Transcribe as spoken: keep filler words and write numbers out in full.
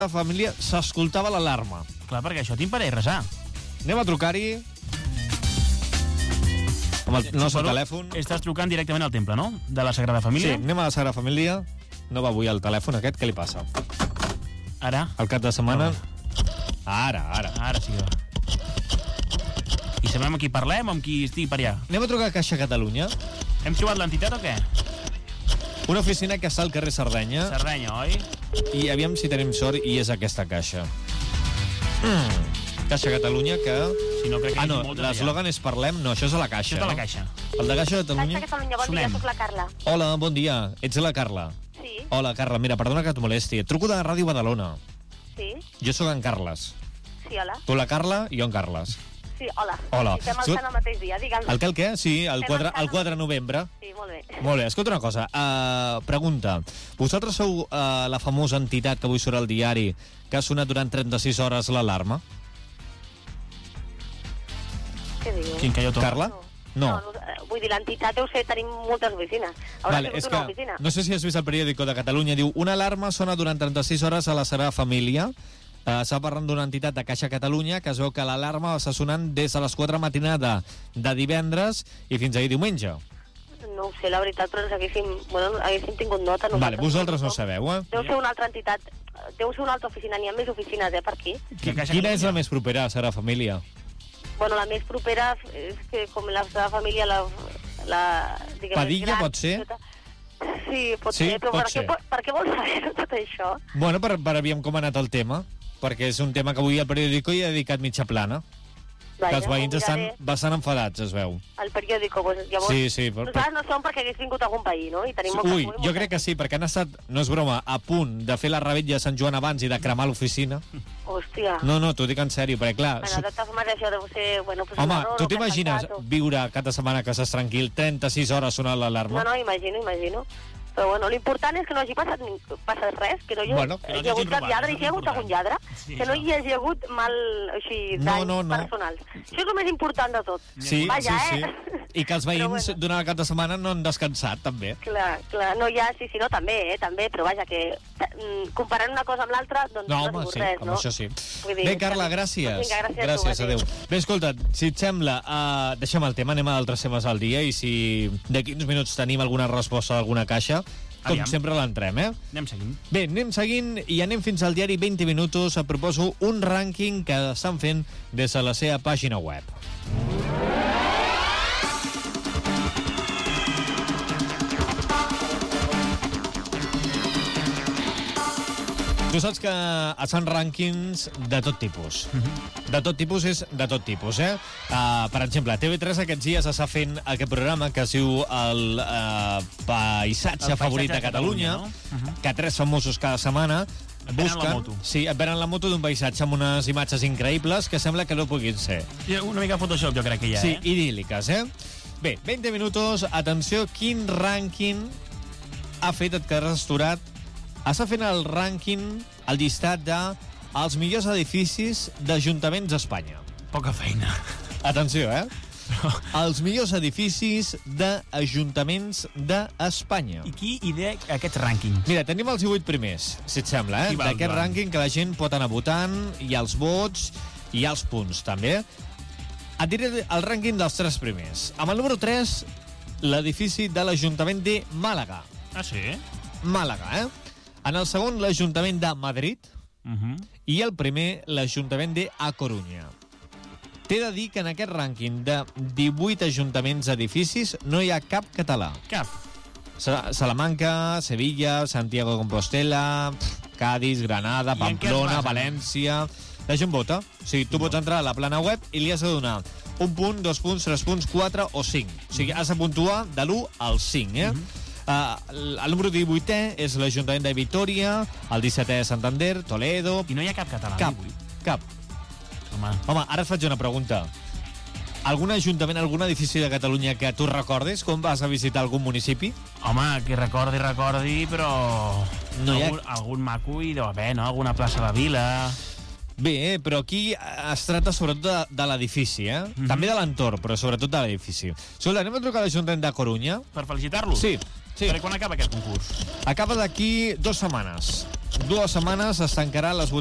la família s'escoltava l'alarma. Clar, perquè això t'impedeix resar. Anem a trucar-hi amb el nostre Però telèfon. Estàs trucant directament al temple, no? De la Sagrada Família? Sí, anem a la Sagrada Família. No va avui el telèfon aquest, què li passa? Ara? El cap de setmana... No. Ara, ara. Ara sí que va. I sabem amb qui parlem o amb qui estigui per allà? Anem a trucar a Caixa Catalunya. Hem trobat l'entitat o què? Una oficina que està al carrer Sardenya. Sardenya, oi? I aviam si tenim sort i és aquesta caixa. Mm. Caixa Catalunya que... Si no, crec que ah, hi no, hagi moltes l'eslògan és Parlem. No, això és a la caixa. Això és a la no? caixa. El de Caixa Catalunya... Caixa Catalunya, bon Sonem. dia, soc la Carla. Hola, bon dia. Ets la Carla? Sí. Hola, Carla. Mira, perdona que et molesti. Et truco de Ràdio Badalona. Sí. Jo sóc en Carles. Sí, hola. Tu la Carla i jo en Carles. Sí, hola. Hola. Estem al sant el mateix dia, digue'm. El què, el què? Sí, el Estem quatre, al sant el quatre de novembre. Sí, molt bé. Molt bé, escolta una cosa. Uh, pregunta. Vosaltres sou uh, la famosa entitat que avui surt al diari que ha sonat durant trenta-sis hores l'alarma? Què dius? Quin que jo toco. Carla? No. No. no, no, vull dir, l'entitat deu ser, tenim moltes oficines. Haurà Vale, sigut és una que, oficina. no sé si has vist el periòdico de Catalunya, diu una alarma sona durant trenta-sis hores a la Sagrada Família. Uh, S'ha parlat d'una entitat de Caixa Catalunya que es veu que l'alarma està sonant des de les quatre matinada de divendres i fins ahir diumenge. No ho sé, la veritat, però ens haguéssim, bueno, haguéssim tingut nota. Vale, vosaltres no sabeu, eh? Deu ser una altra entitat, deu ser una altra oficina, n'hi ha més oficines, eh, per aquí. Que Caixa Quina és la Catalunya. més propera a la Sagrada Família? Bueno, la més propera és que com la seva família, la... la diguem, Padilla, gran, pot ser? Sí, pot Sí, ser, però pot per, ser. Què, per què vols saber tot això? Bueno, per, per aviam com ha anat el tema, perquè és un tema que avui el periòdico hi ha dedicat mitja plana. Vaja, Que els veïns ho estan miraré. bastant enfadats, es veu. El periòdico, doncs, llavors... Sí, sí, per- Nosaltres no som perquè hagués vingut a algun país, no? I tenim molta, Ui, molt, jo crec que sí, perquè han estat, no és broma, a punt de fer la rebetlla de Sant Joan abans i de cremar l'oficina. Hòstia. No, no, t'ho dic en sèrio, perquè clar... Bueno, su- de totes maneres, això deu ser... Bueno, pues un Home, error, tu o que han t'imagines faltat, o- viure cada setmana que estàs tranquil, trenta-sis hores sonant No, l'alarma? no, imagino, imagino. Però bueno, l'important és que no hagi passat, ni- passat res, que no hi, Bueno, que no hi ha hagut t'hagin cap robat, lladre, això i si hi ha és hagut algun important. lladre, Sí, que no això. hi hagi hagut mal, així, No, danys no, no. personals. Això és el més important de tot. Sí, Vaja, sí, eh? sí. I que els veïns Però bueno. durant el cap de setmana no han descansat, també. Clar, clar, no hi ha, sí, sí, no, també, eh, també, però vaja, que mm, comparant una cosa amb l'altra, doncs No, no, home, ha sigut sí, res, amb no? això sí. Vull dir, Bé, Carla, que- gràcies. Vinga, gràcies, gràcies, tu, adéu. Bé, escolta, si et sembla, uh, deixem el tema, anem a d'altres temes al dia, i si d'aquí uns minuts tenim alguna resposta d'alguna caixa, com Aviam. sempre l'entrem, eh? Anem seguint. Bé, anem seguint i anem fins al diari vint minuts. Et proposo un rànquing que estan fent des de la seva pàgina web. Tu saps que es fan rànquings de tot tipus. De tot tipus és de tot tipus, eh? Uh, per exemple, T V tres aquests dies està fent aquest programa que es diu el uh, Paisatge El Favorit Paisatge de Catalunya, de Catalunya, no? que tres famosos cada setmana Et venen la moto. Sí, et venen la moto d'un paisatge amb unes imatges increïbles que sembla que no puguin ser. Hi ha una mica Photoshop, jo crec que hi ha, Sí, eh? idíl·liques, eh? Bé, vint minuts, atenció, quin rànquing ha fet et quedaràs asturat? Està fent el rànquing, el llistat de els millors edificis d'ajuntaments d'Espanya. Poca feina. Atenció, eh? Els millors edificis d'ajuntaments d'Espanya. I qui idea aquest rànquing? Mira, tenim els divuit primers, si et sembla, eh? Qui va D'aquest endavant? rànquing que la gent pot anar votant, hi ha els vots, hi ha els punts, també. Et diré el rànquing dels tres primers. Amb el número tres, l'edifici de l'Ajuntament de Màlaga. Ah, sí? Màlaga, eh? En el segon, l'Ajuntament de Madrid. Uh -huh. I el primer, l'Ajuntament de A Corunya. T'he de dir que en aquest rànquing de divuit ajuntaments edificis no hi ha cap català. Cap. Sa- Salamanca, Sevilla, Santiago de Compostela, pff, Cádiz, Granada, I en què es Pamplona, basen? València... La gent vota. O sigui, tu pots entrar a la plana web i li has de donar un punt, dos punts, tres punts, quatre o cinc. O sigui, has de puntuar de l'u al cinc, eh? Uh, el número divuitè és l'Ajuntament de Vitoria, el dissetè Santander, Toledo... I no hi ha cap català. Cap, divuit. cap. Home, Home, ara et faig una pregunta. Algun ajuntament, algun edifici de Catalunya que tu recordes quan vas a visitar algun municipi? home, que recordi, recordi, però... No hi ha- algun, algun maco hi deu haver, no? Alguna plaça de vila... Bé, però aquí es tracta sobretot de, de l'edifici, eh? Mm -hmm. També de l'entorn, però sobretot de l'edifici. Escolta, anem a trucar a l'Ajuntament de Corunya. Per felicitar-los? Sí, sí. Però quan acaba aquest concurs? Acaba d'aquí dues setmanes. dues setmanes es tancarà les